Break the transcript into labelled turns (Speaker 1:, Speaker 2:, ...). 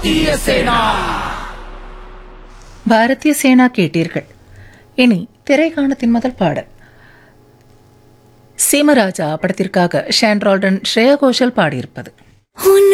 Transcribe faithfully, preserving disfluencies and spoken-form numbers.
Speaker 1: பாரதிய சேனா கேட்டீர்கள். இனி திரைக்காணத்தின் முதல் பாடல் சீமராஜா படத்திற்காக ஷான் ரால்டன், ஸ்ரேயா கோஷல் பாடியிருப்பது.